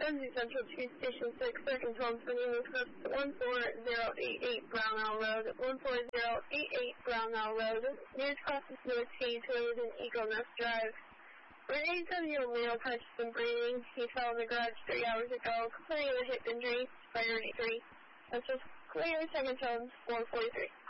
Dundee Central 2 Station 6, Second Home, Sunny Lucas, 14088 Brownell Road, 14088 Brownell Road. Nearest cross is North Sea, Toilet and Eagle Nest Drive. For an 87-year-old male touched and breathing, he fell in the garage 3 hours ago, complaining of a hip injury, priority 3. That's just clear, Second Home, 443.